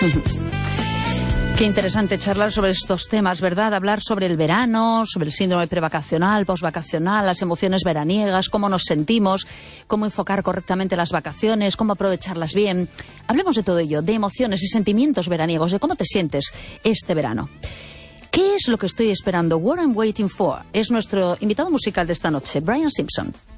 Qué interesante charlar sobre estos temas, ¿verdad? Hablar sobre el verano, sobre el síndrome prevacacional, posvacacional, las emociones veraniegas, cómo nos sentimos, cómo enfocar correctamente las vacaciones, cómo aprovecharlas bien. Hablemos de todo ello, de emociones y sentimientos veraniegos, de cómo te sientes este verano. ¿Qué es lo que estoy esperando? What I'm waiting for. Es nuestro invitado musical de esta noche, Brian Simpson.